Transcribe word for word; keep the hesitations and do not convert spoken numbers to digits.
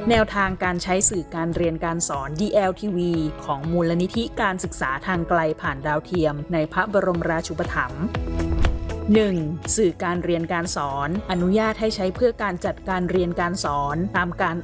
แนวทางการใช้สื่อการเรียนการสอน ดี แอล ที วี ของมูลนิธิการศึกษาทางไกลผ่านดาวเทียมในพระบรมราชูปถัมภ์ หนึ่ง. สื่อการเรียนการสอนอนุญาตให้ใช้เพื่อการจัดการเรียนการสอนตามการ